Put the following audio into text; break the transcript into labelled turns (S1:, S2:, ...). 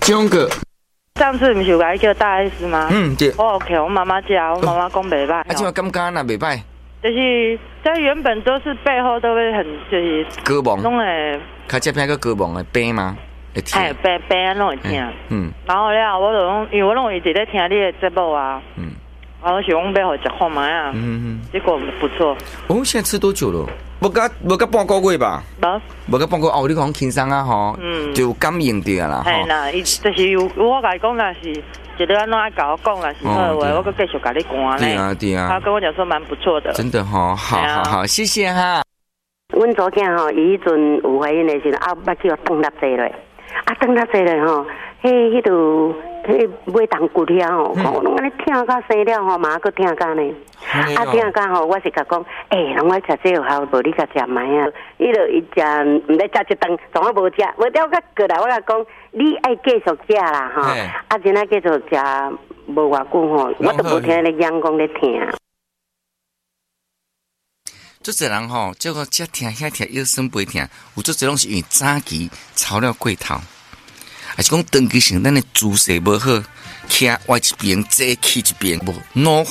S1: 中个。
S2: 上次不是有来叫大 S 吗？
S1: 对。
S2: 我 OK， 我妈妈家，我妈妈讲袂歹。
S1: 怎么感觉那袂歹？
S2: 就是在原本都是背后都会很就是
S1: 歌亡，
S2: 弄诶，
S1: 较接偏个歌亡的病吗？会听。
S2: 病弄会听。然后了，我就讲，因为我拢一直在听你的节目啊。然后我想讲要互食看卖啊。结果不错。
S1: 哦，现在吃多久了？无个半个月吧。无个半个月哦，你讲轻松啊吼。就感应着啦。
S2: 系啦，就是我甲伊讲啦是。觉得安怎爱甲我讲啦，是好话，我继续甲你讲咧。
S1: 对啊。
S2: 他跟我讲说蛮不错的。
S1: 真的哈，好，谢谢哈。
S3: 阮左囝吼，伊迄阵有怀孕的时候，捌去长搭坐咧，长搭坐咧吼，迄度尾当骨遐吼，我拢安尼听到生了吼，嘛搁听到呢。听到吼，我是甲讲，人我食这有效，无你甲食买啊。伊就伊食，毋知食一顿，从我无食，无了甲过来，我甲讲，你爱继续食啦吼，真爱继续食，无偌久吼，我都无听你讲讲咧听。
S1: 做侪人吼，这个这听遐听腰酸背痛，有做侪拢是因为早期炒了过头，还是讲长期性咱的姿势无好，徛歪一边，坐起一边，无脑